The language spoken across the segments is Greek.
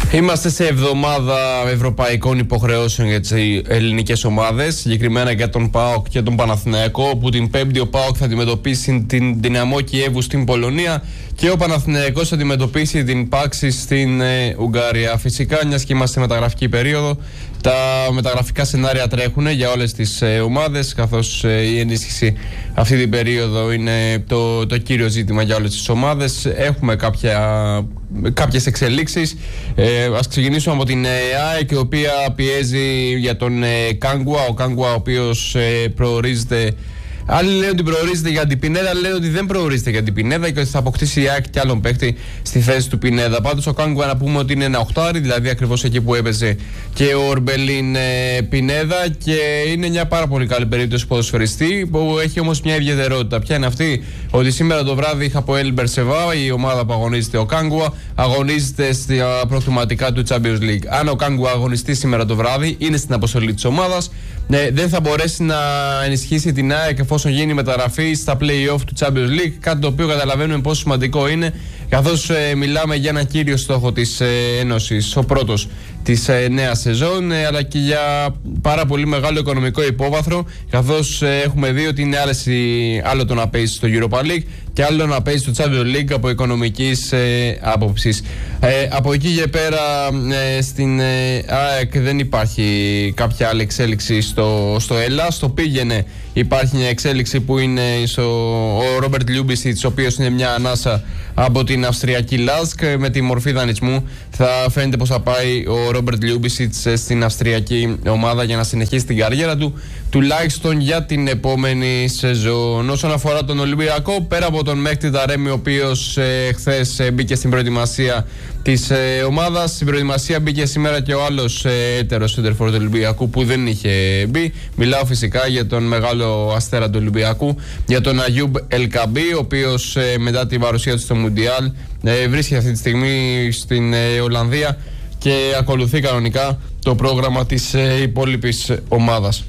Είμαστε σε εβδομάδα ευρωπαϊκών υποχρεώσεων για τις ελληνικές ομάδες, συγκεκριμένα για τον ΠΑΟΚ και τον Παναθηναϊκό, όπου την Πέμπτη ο ΠΑΟΚ θα αντιμετωπίσει την Δυναμό Κιέβου στην Πολωνία και ο Παναθηναϊκός θα αντιμετωπίσει την Πάξη στην Ουγγαρία. Φυσικά, μιας και είμαστε σε μεταγραφική περίοδο, τα μεταγραφικά σενάρια τρέχουν για όλες τις ομάδες, καθώς η ενίσχυση αυτή την περίοδο είναι το κύριο ζήτημα για όλες τις ομάδες. Έχουμε κάποιες εξελίξεις. Ας ξεκινήσουμε από την ΑΕΚ, η οποία πιέζει για τον Κάγκουα. Ο Κάγκουα, ο οποίος προορίζεται. Άλλοι λένε ότι προορίζεται για την Πινέδα, άλλοι λένε ότι δεν προορίζεται για την Πινέδα και ότι θα αποκτήσει η ΑΕΚ και άλλον παίχτη στη θέση του Πινέδα. Πάντως ο Κάγκουα, να πούμε ότι είναι ένα οχτάρι, δηλαδή ακριβώς εκεί που έπαιζε και ο Ορμπελίν Πινέδα, και είναι μια πάρα πολύ καλή περίπτωση ποδοσφαιριστή που έχει όμως μια ιδιαιτερότητα. Ποια είναι αυτή? Ότι σήμερα το βράδυ είχα από Ελ Μπερσεβά, η ομάδα που αγωνίζεται ο Κάγκουα, αγωνίζεται στα προκριματικά του Champions League. Αν ο Κάγκουα αγωνιστεί σήμερα το βράδυ, είναι στην αποστολή της ομάδας, δεν θα μπορέσει να ενισχύσει την ΑΕΚ εφόσον γίνει μεταγραφή στα play-off του Champions League, κάτι το οποίο καταλαβαίνουμε πόσο σημαντικό είναι, καθώς μιλάμε για ένα κύριο στόχο της Ένωσης, ο πρώτος της νέας σεζόν, αλλά και για πάρα πολύ μεγάλο οικονομικό υπόβαθρο, καθώς έχουμε δει ότι είναι άλλο το να παίζει στο Europa League και άλλο να παίζει στο Champions League από οικονομικής άποψης. Από εκεί και πέρα στην ΑΕΚ δεν υπάρχει κάποια άλλη εξέλιξη στο ΕΛΑ. Στο Πήγαινε υπάρχει μια εξέλιξη που είναι ο Ρόμπερτ Λιούμπισιτς, ο οποίος είναι μια ανάσα από την Αυστριακή Λάσκ. Με τη μορφή δανεισμού θα φαίνεται πως θα πάει ο Ρόμπερτ Λιούμπισιτς στην Αυστριακή ομάδα για να συνεχίσει την καριέρα του, τουλάχιστον για την επόμενη σεζόν. Όσον αφορά τον Ολυμπιακό, πέρα από τον Μέχτη Ταρέμι, ο οποίος χθες μπήκε στην προετοιμασία της ομάδας, στην προετοιμασία μπήκε σήμερα και ο άλλος έτερος σέντερφορ του Ολυμπιακού που δεν είχε μπει. Μιλάω φυσικά για τον μεγάλο αστέρα του Ολυμπιακού, για τον Αγιούμπ Ελκαμπή, ο οποίος μετά την παρουσία του στο Μουντιάλ βρίσκεται αυτή τη στιγμή στην Ολλανδία και ακολουθεί κανονικά το πρόγραμμα της υπόλοιπης ομάδας.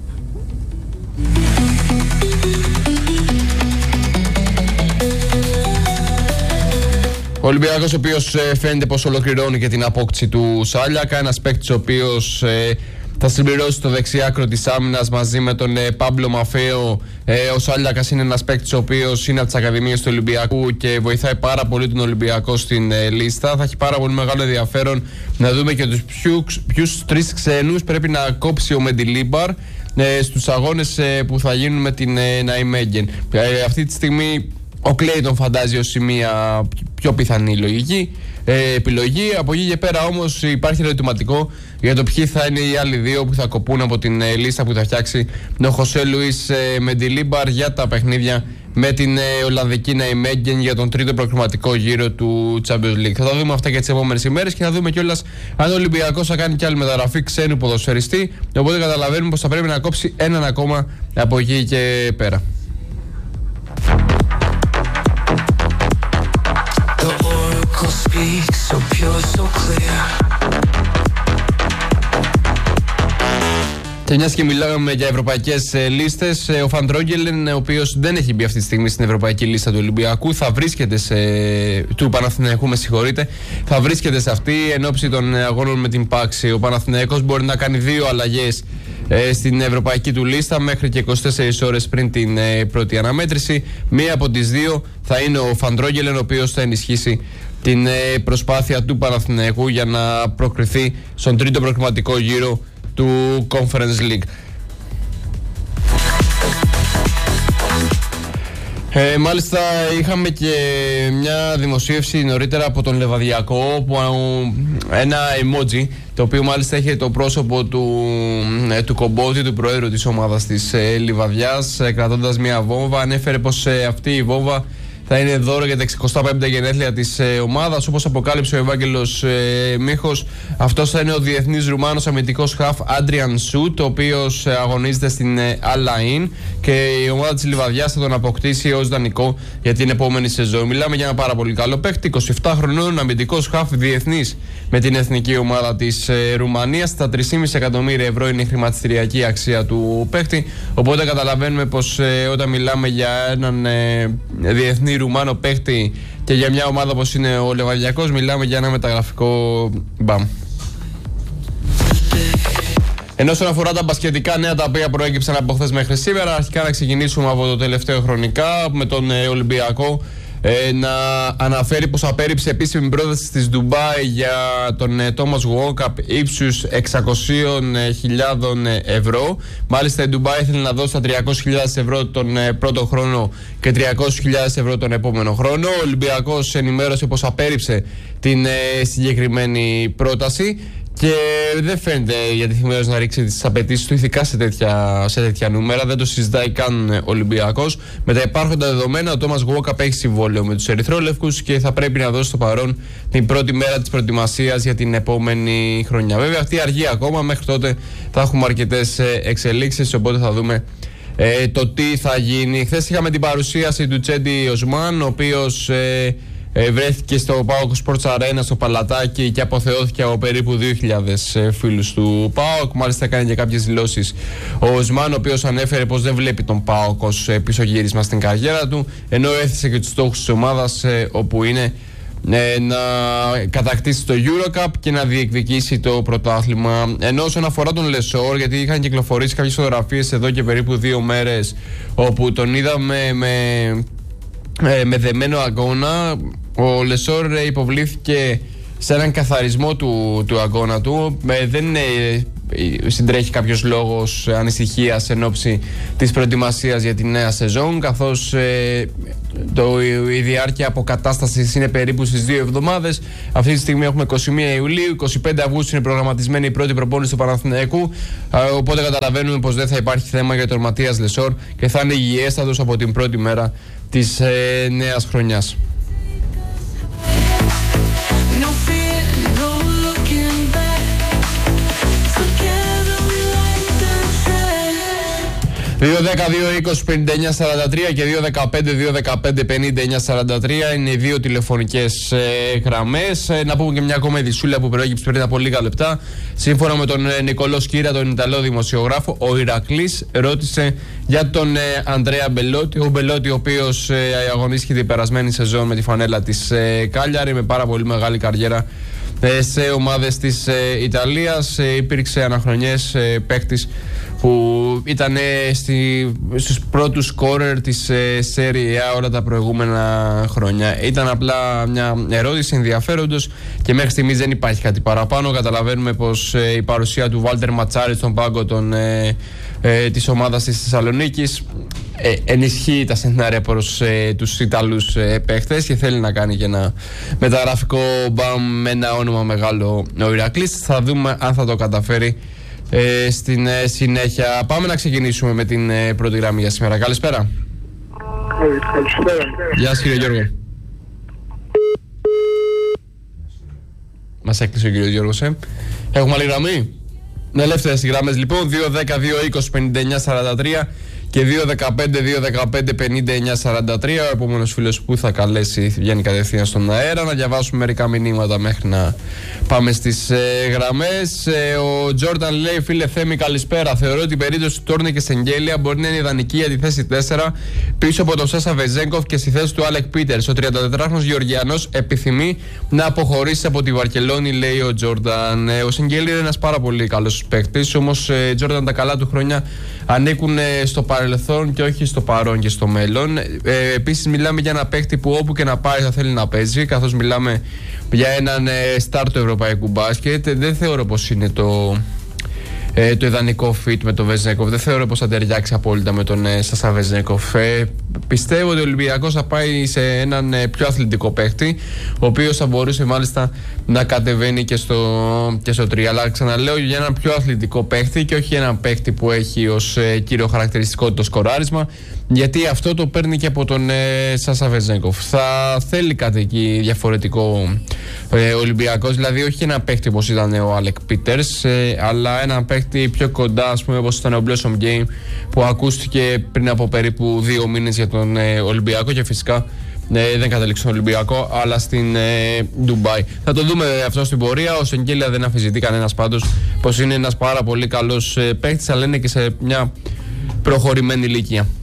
Ο Ολυμπιακός, ο οποίος φαίνεται πως ολοκληρώνει και την απόκτηση του Σάλιακα, ένας παίκτης ο οποίος θα συμπληρώσει το δεξιάκρο της άμυνας μαζί με τον Πάμπλο Μαφέο. Ο Σάλιακας είναι ένας παίκτης ο οποίος είναι από τις ακαδημίες του Ολυμπιακού και βοηθάει πάρα πολύ τον Ολυμπιακό στην λίστα. Θα έχει πάρα πολύ μεγάλο ενδιαφέρον να δούμε και τους ποιους τρεις ξένους πρέπει να κόψει ο Μεντιλίμπαρ στους αγώνες που θα γίνουν με την Ναϊμέγγεν. Αυτή τη στιγμή ο Κλέιτον φαντάζει ως μια πιο πιθανή λογική επιλογή. Από εκεί και πέρα όμως υπάρχει ερωτηματικό για το ποιοι θα είναι οι άλλοι δύο που θα κοπούν από την λίστα που θα φτιάξει ο Χωσέ Λουίς Μεντιλίμπαρ για τα παιχνίδια με την Ολλανδική Ναϊμέγγεν για τον τρίτο προκριματικό γύρο του Champions League. Θα τα δούμε αυτά και τις επόμενες ημέρες και θα δούμε κιόλας αν ο Ολυμπιακός θα κάνει κι άλλη μεταγραφή ξένου ποδοσφαιριστή. Οπότε καταλαβαίνουμε πως θα πρέπει να κόψει έναν ακόμα από εκεί και πέρα. So pure, so clear. Και μιας και μιλάμε για ευρωπαϊκές λίστες, ο Φαντρόγγελεν, ο οποίος δεν έχει μπει αυτή τη στιγμή στην ευρωπαϊκή λίστα του Ολυμπιακού, θα βρίσκεται του Παναθηναϊκού, θα βρίσκεται σε αυτή εν ώψη των αγώνων με την Πάξη. Ο Παναθηναϊκός μπορεί να κάνει δύο αλλαγές στην ευρωπαϊκή του λίστα μέχρι και 24 ώρες πριν την πρώτη αναμέτρηση. Μία από τις δύο θα είναι ο Φαντρόγγελεν, ο οποίος θα ενισχύσει την προσπάθεια του Παναθηναϊκού για να προκριθεί στον τρίτο προκριματικό γύρο του Conference League. Μάλιστα είχαμε και μια δημοσίευση νωρίτερα από τον Λεβαδιακό, που ένα emoji, το οποίο μάλιστα έχει το πρόσωπο του Κομπότη, του προέδρου της ομάδας της Λιβαδιάς, κρατώντας μια βόμβα. Ανέφερε πως αυτή η βόμβα θα είναι δώρο για τα 65 γενέθλια της ομάδας. Όπως αποκάλυψε ο Ευάγγελος Μίχος, αυτός θα είναι ο διεθνής Ρουμάνος αμυντικός χαφ Άντριαν Σούτ, ο οποίος αγωνίζεται στην Al-Ain και η ομάδα της Λιβαδιάς θα τον αποκτήσει ως δανεικό για την επόμενη σεζόν. Μιλάμε για ένα πάρα πολύ καλό παίκτη, 27 χρονών, αμυντικός χαφ διεθνής με την εθνική ομάδα της Ρουμανίας. Τα 3,5 εκατομμύρια ευρώ είναι η χρηματιστηριακή αξία του παίκτη. Οπότε καταλαβαίνουμε πως όταν μιλάμε για έναν διεθνή Ρουμάνο παίκτη Και για μια ομάδα όπως είναι ο Λεβαδιακός, μιλάμε για ένα μεταγραφικό μπαμ. Ενώ όσον αφορά τα μπασκετικά νέα τα οποία προέκυψαν από χθες μέχρι σήμερα, αρχικά να ξεκινήσουμε από το τελευταίο χρονικά με τον Ολυμπιακό να αναφέρει πως απέρριψε επίσημη πρόταση της Ντουμπάι για τον Τόμας Γουόκαπ ύψους 600.000 ευρώ. Μάλιστα η Ντουμπάι ήθελε να δώσει τα 300.000 ευρώ τον πρώτο χρόνο και 300.000 ευρώ τον επόμενο χρόνο. Ο Ολυμπιακός ενημέρωσε πως απέρριψε την συγκεκριμένη πρόταση και δεν φαίνεται διατεθειμένος να ρίξει τις απαιτήσεις του, ειδικά σε τέτοια νούμερα. Δεν το συζητάει καν ο Ολυμπιακός. Με τα υπάρχοντα δεδομένα, ο Τόμας Γουόκαπ έχει συμβόλαιο με τους Ερυθρόλευκους και θα πρέπει να δώσει το παρόν την πρώτη μέρα της προετοιμασίας για την επόμενη χρονιά. Βέβαια, αυτή αργεί ακόμα. Μέχρι τότε θα έχουμε αρκετές εξελίξεις, οπότε θα δούμε το τι θα γίνει. Χθες είχαμε την παρουσίαση του Τσέντι Οσμάν, ο οποίος βρέθηκε στο PAOK Sports Arena στο Παλατάκι και αποθεώθηκε από περίπου 2.000 φίλους του PAOK. Μάλιστα έκανε και κάποιες δηλώσεις ο Οσμάν, ο οποίος ανέφερε πως δεν βλέπει τον PAOK ως πίσω γύρισμα στην καριέρα του, ενώ έθεσε και τους στόχους της ομάδας, όπου είναι να κατακτήσει το EuroCup και να διεκδικήσει το πρωτάθλημα. Ενώ όσον αφορά τον Λεσόρ, γιατί είχαν κυκλοφορήσει κάποιες φωτογραφίες εδώ και περίπου 2 μέρες όπου τον είδαμε με δεμένο αγώνα, ο Λεσόρ υποβλήθηκε σε έναν καθαρισμό του αγώνα του. Δεν συντρέχει κάποιος λόγος ανησυχίας εν ώψη της προετοιμασίας για τη νέα σεζόν, καθώς η διάρκεια αποκατάστασης είναι περίπου στις 2 εβδομάδες. Αυτή τη στιγμή έχουμε 21 Ιουλίου, 25 Αυγούστου είναι προγραμματισμένη η πρώτη προπόνηση του Παναθηναϊκού, οπότε καταλαβαίνουμε πως δεν θα υπάρχει θέμα για τον Ματίας Λεσόρ και θα είναι υγιέστατος από την πρώτη μέρα της νέας χρονιάς. 2-10-2-20-59-43 και 2-15-2-15-59-43 είναι οι δύο τηλεφωνικές γραμμές. Να πούμε και μια ακόμα ειδισούλα που προέκυψε πριν από λίγα λεπτά. Σύμφωνα με τον Νικολό Σκύρα, τον Ιταλό δημοσιογράφο, ο Ηρακλής ρώτησε για τον Ανδρέα Μπελότη. Ο Μπελότη, ο οποίος αγωνίστηκε την περασμένη σεζόν με τη φανέλα της Κάλιαρη, με πάρα πολύ μεγάλη καριέρα σε ομάδες της Ιταλίας. Υπήρξε αναχρονιές παίκτης που ήταν στους πρώτους σκόρερ της Serie A όλα τα προηγούμενα χρόνια. Ήταν απλά μια ερώτηση ενδιαφέροντος και μέχρι στιγμής δεν υπάρχει κάτι παραπάνω. Καταλαβαίνουμε πως η παρουσία του Βάλτερ Ματσάρη στον πάγκο της ομάδας της Θεσσαλονίκης ενισχύει τα σενάρια προς τους Ιταλούς παίχτες και θέλει να κάνει και ένα μεταγραφικό μπαμ με ένα όνομα μεγάλο ο Ηρακλής. Θα δούμε αν θα το καταφέρει στην συνέχεια. Πάμε να ξεκινήσουμε με την πρώτη γραμμή για σήμερα. Καλησπέρα. Καλησπέρα. Γεια σας κύριε Γιώργο. Μας έκλεισε ο κύριος Γιώργος. Έχουμε άλλη γραμμή. Ελεύθερες οι γραμμές λοιπόν. 2-10-2-20-59-43 και 2-15-2-15-59-43. Ο επόμενος φίλος που θα καλέσει βγαίνει κατευθείαν στον αέρα. Να διαβάσουμε μερικά μηνύματα μέχρι να πάμε στις γραμμές. Ο Τζόρνταν λέει: φίλε Θέμη, καλησπέρα. Θεωρώ ότι η περίπτωση του Τόρνε και Σεγγέλια μπορεί να είναι ιδανική για τη θέση 4 πίσω από τον Σάσα Βεζέγκοφ και στη θέση του Άλεκ Πίτερς. Ο 34χρονος Γεωργιανός επιθυμεί να αποχωρήσει από τη Βαρκελόνη, λέει ο Τζόρνταν. Ο Σεγγέλια είναι ένας πάρα πολύ καλός παίκτης. Όμως, Τζόρνταν, τα καλά του χρόνια ανήκουν στο παρελθόν και όχι στο παρόν και στο μέλλον. Επίσης μιλάμε για ένα παίκτη που όπου και να πάει θα θέλει να παίζει, καθώς μιλάμε για έναν στάρ του ευρωπαϊκού μπάσκετ. Δεν θεωρώ πως είναι το ιδανικό fit με τον Βεζέγκοφ. Δεν θεωρώ πως θα ταιριάξει απόλυτα με τον Σάσα Βεζέγκοφ. Πιστεύω ότι ο Ολυμπιακός θα πάει σε έναν πιο αθλητικό παίκτη, ο οποίος θα μπορούσε μάλιστα να κατεβαίνει και στο 3. Αλλά ξαναλέω, για έναν πιο αθλητικό παίκτη και όχι έναν παίκτη που έχει ως κύριο χαρακτηριστικό το σκοράρισμα, γιατί αυτό το παίρνει και από τον Σάσα Βεζέγκοφ. Θα θέλει κάτι εκεί διαφορετικό Ολυμπιακός, δηλαδή όχι ένα παίκτη όπως ήταν ο Άλεκ Πίτερς, αλλά ένα παίκτη πιο κοντά, ας πούμε, όπως ήταν ο Blossom Game που ακούστηκε πριν από περίπου 2 μήνες για τον Ολυμπιακό και φυσικά δεν κατέληξε στον Ολυμπιακό αλλά στην Ντουμπάι. Θα το δούμε αυτό στην πορεία. Ο Σεγγέλια δεν αμφισβητεί κανένας πάντως πως είναι ένας πάρα πολύ καλός παίκτης, αλλά είναι και σε μια προχωρημένη ηλικία.